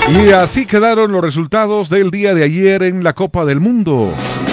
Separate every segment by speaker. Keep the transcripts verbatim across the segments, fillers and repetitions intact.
Speaker 1: Y así quedaron los resultados del día de ayer en la Copa del Mundo.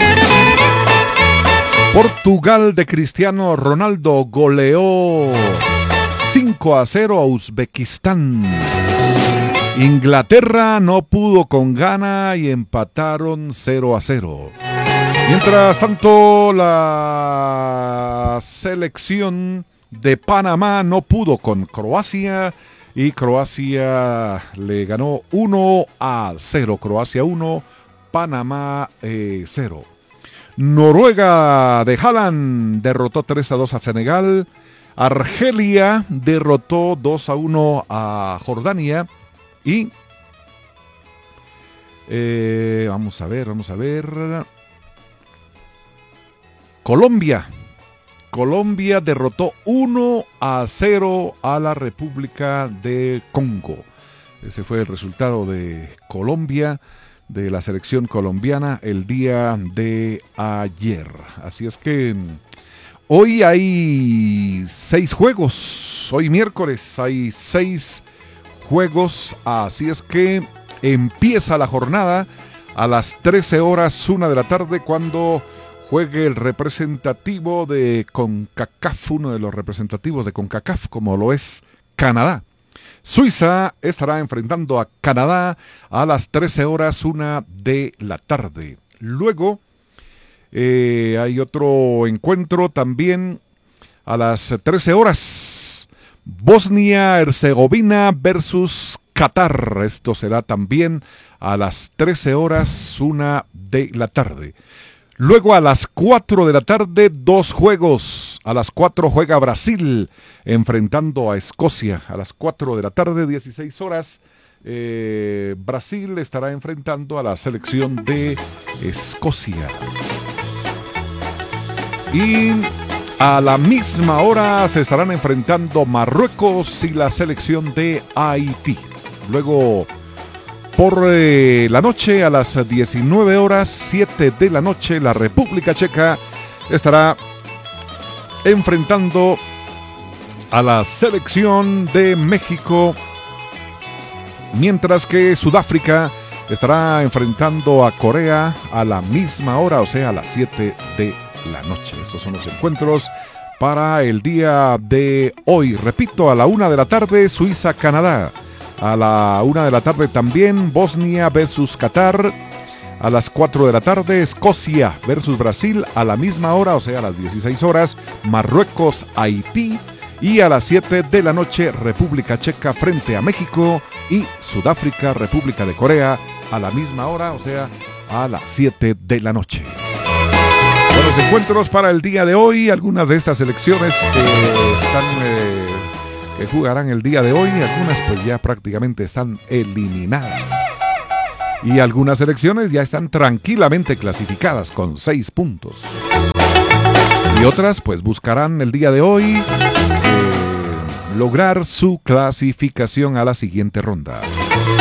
Speaker 1: Portugal de Cristiano Ronaldo goleó cinco a cero a Uzbekistán. Inglaterra no pudo con Ghana y empataron cero a cero. Mientras tanto, la selección de Panamá no pudo con Croacia y Croacia le ganó uno a cero. Croacia uno, Panamá eh, cero. Noruega de Haaland derrotó tres a dos a Senegal. Argelia derrotó dos a uno a Jordania. Y eh, vamos a ver, vamos a ver. Colombia. Colombia derrotó uno a cero a la República de Congo. Ese fue el resultado de Colombia, de la selección colombiana el día de ayer. Así es que hoy hay seis juegos. Hoy miércoles hay seis juegos. Así es que empieza la jornada a las trece horas, una de la tarde, cuando juegue el representativo de CONCACAF, uno de los representativos de CONCACAF, como lo es Canadá. Suiza estará enfrentando a Canadá a las trece horas, una de la tarde. Luego eh, hay otro encuentro también a las trece horas. Bosnia-Herzegovina versus Qatar. Esto será también a las trece horas, una de la tarde. Luego a las cuatro de la tarde, dos juegos. A las cuatro juega Brasil enfrentando a Escocia. A las cuatro de la tarde, dieciséis horas, eh, Brasil estará enfrentando a la selección de Escocia. Y a la misma hora se estarán enfrentando Marruecos y la selección de Haití. Luego, por eh, la noche, a las diecinueve horas, siete de la noche, la República Checa estará enfrentando a la selección de México, mientras que Sudáfrica estará enfrentando a Corea a la misma hora, o sea, a las siete de la noche. Estos son los encuentros para el día de hoy. Repito, a la una de la tarde, Suiza-Canadá. A la una de la tarde también Bosnia versus Qatar. A las cuatro de la tarde Escocia versus Brasil. A la misma hora, o sea, a las dieciséis horas, Marruecos-Haití. Y a las siete de la noche, República Checa frente a México. Y Sudáfrica, República de Corea, a la misma hora, o sea, a las siete de la noche. Buenos encuentros para el día de hoy. Algunas de estas selecciones que están... Eh, que jugarán el día de hoy, algunas pues ya prácticamente están eliminadas. Y algunas selecciones ya están tranquilamente clasificadas con seis puntos. Y otras pues buscarán el día de hoy eh, lograr su clasificación a la siguiente ronda.